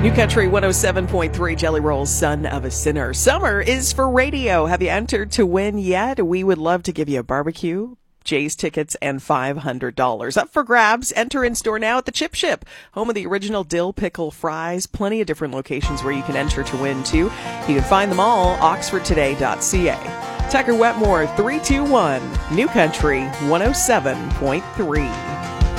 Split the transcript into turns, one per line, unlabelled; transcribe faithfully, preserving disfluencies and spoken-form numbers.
New Country one oh seven point three, Jelly Roll's Son of a Sinner. Summer is for radio. Have you entered to win yet? We would love to give you a barbecue, Jay's tickets, and five hundred dollars. Up for grabs. Enter in store now at the Chip Ship, home of the original dill pickle fries. Plenty of different locations where you can enter to win, too. You can find them all, oxford today dot c a. Tucker Wetmore, three two one, New Country one oh seven point three.